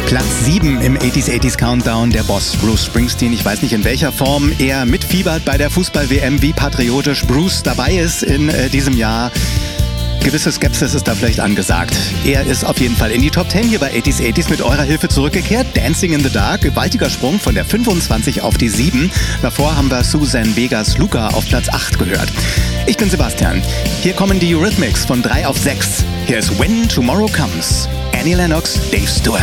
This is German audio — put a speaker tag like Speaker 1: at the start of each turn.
Speaker 1: Platz 7 im 80s Countdown, der Boss Bruce Springsteen. Ich weiß nicht, in welcher Form er mitfiebert bei der Fußball-WM, wie patriotisch Bruce dabei ist in diesem Jahr. Gewisse Skepsis ist da vielleicht angesagt. Er ist auf jeden Fall in die Top 10 hier bei 80s mit eurer Hilfe zurückgekehrt. Dancing in the Dark, gewaltiger Sprung von der 25 auf die 7. Davor haben wir Suzanne Vegas Luca auf Platz 8 gehört. Ich bin Sebastian. Hier kommen die Eurythmics von 3 auf 6. Hier ist When Tomorrow Comes. Annie Lennox, Dave Stewart.